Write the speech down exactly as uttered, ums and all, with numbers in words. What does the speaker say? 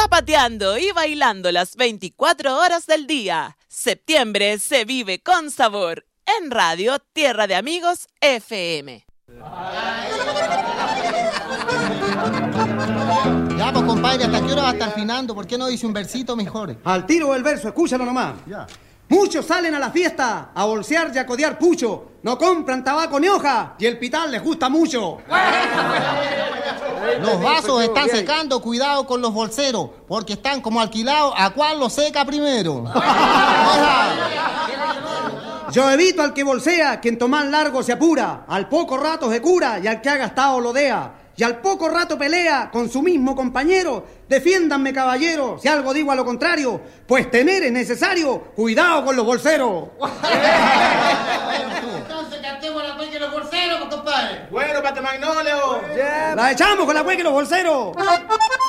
zapateando y bailando las veinticuatro horas del día. Septiembre se vive con sabor en Radio Tierra de Amigos F M. Ya, pues compadre, ¿hasta qué hora va a estar afinando? ¿Por qué no dice un versito mejor? Al tiro del verso, escúchalo nomás. Ya. Muchos salen a la fiesta a bolsear y a codear pucho. No compran tabaco ni hoja y el pital les gusta mucho. Los vasos están secando, cuidado con los bolseros, porque están como alquilados, ¿a cuál lo seca primero? Yo evito al que bolsea, quien tomar largo se apura, al poco rato se cura y al que ha gastado lo dea. Y al poco rato pelea con su mismo compañero. Defiéndanme, caballero, si algo digo a lo contrario, pues temer es necesario. Cuidado con los bolseros. Entonces cantemos la cueca y los bolseros, pues, compadre. Bueno, Pate Magnolio. La echamos con la cueca y los bolseros.